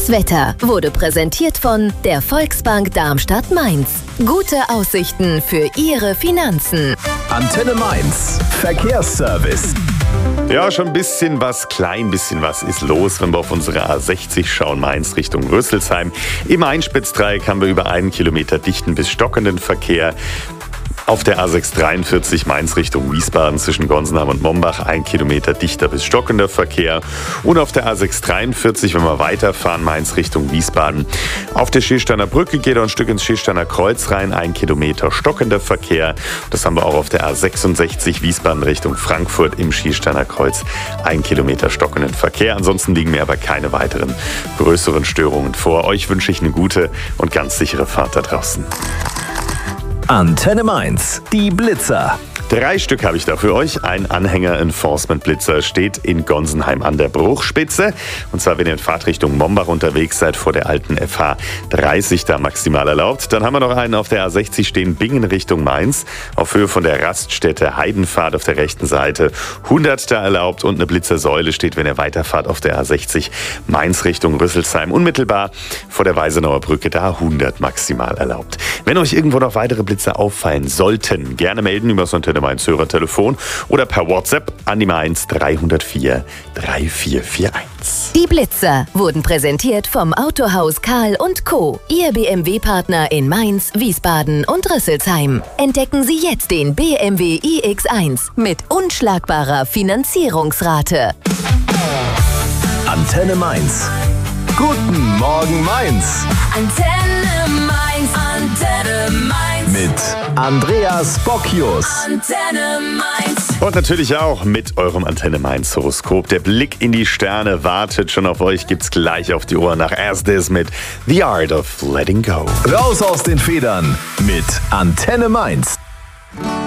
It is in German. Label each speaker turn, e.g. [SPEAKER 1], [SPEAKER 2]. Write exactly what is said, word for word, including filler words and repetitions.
[SPEAKER 1] Das Wetter wurde präsentiert von der Volksbank Darmstadt-Mainz. Gute Aussichten für Ihre Finanzen.
[SPEAKER 2] Antenne Mainz. Verkehrsservice.
[SPEAKER 3] Ja, schon ein bisschen was, klein bisschen was ist los, wenn wir auf unsere A sechzig schauen, Mainz Richtung Rüsselsheim. Im Einspitzdreieck haben wir über einen Kilometer dichten bis stockenden Verkehr. Auf der A sechs dreiundvierzig Mainz Richtung Wiesbaden zwischen Gonsenheim und Mombach ein Kilometer dichter bis stockender Verkehr. Und auf der A sechs dreiundvierzig, wenn wir weiterfahren, Mainz Richtung Wiesbaden. Auf der Schiersteiner Brücke geht er ein Stück ins Schiersteiner Kreuz rein, ein Kilometer stockender Verkehr. Das haben wir auch auf der A sechsundsechzig Wiesbaden Richtung Frankfurt im Schiersteiner Kreuz, ein Kilometer stockenden Verkehr. Ansonsten liegen mir aber keine weiteren größeren Störungen vor. Euch wünsche ich eine gute und ganz sichere Fahrt da draußen.
[SPEAKER 2] Antenne Mainz, die Blitzer.
[SPEAKER 3] Drei Stück habe ich da für euch. Ein Anhänger-Enforcement-Blitzer steht in Gonsenheim an der Bruchspitze. Und zwar, wenn ihr in Fahrtrichtung Mombach unterwegs seid, vor der alten F H dreißig da maximal erlaubt. Dann haben wir noch einen auf der A sechzig stehen, Bingen Richtung Mainz. Auf Höhe von der Raststätte Heidenpfad auf der rechten Seite hundert da erlaubt. Und eine Blitzersäule steht, wenn ihr weiterfahrt, auf der A sechzig Mainz Richtung Rüsselsheim. Unmittelbar vor der Weisenauer Brücke, da hundert maximal erlaubt. Wenn euch irgendwo noch weitere Blitzer auffallen sollten, gerne melden über das Antenne Mainz Hörertelefon oder per WhatsApp an die Mainz drei null vier drei vier vier eins.
[SPEAKER 1] Die Blitzer wurden präsentiert vom Autohaus Karl und Co., Ihr B M W-Partner in Mainz, Wiesbaden und Rüsselsheim. Entdecken Sie jetzt den B M W i X eins mit unschlagbarer Finanzierungsrate.
[SPEAKER 2] Antenne Mainz. Guten Morgen Mainz.
[SPEAKER 4] Antenne Mainz, Antenne Mainz.
[SPEAKER 2] Mit Andreas Bocchius.
[SPEAKER 4] Antenne Mainz.
[SPEAKER 3] Und natürlich auch mit eurem Antenne Mainz Horoskop. Der Blick in die Sterne wartet schon auf euch. Gibt's gleich auf die Ohren nach erstes mit The Art of Letting Go.
[SPEAKER 2] Raus aus den Federn mit Antenne Mainz.